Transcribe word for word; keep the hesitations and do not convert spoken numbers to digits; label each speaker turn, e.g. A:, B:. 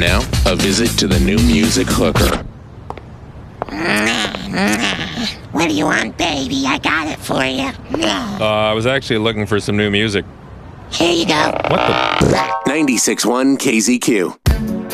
A: now, a visit to the new music hooker.
B: What do you want, baby? I got it for you.
C: Uh, I was actually looking for some new music.
B: Here you go.
C: What the?
A: ninety-six point one K Z Q.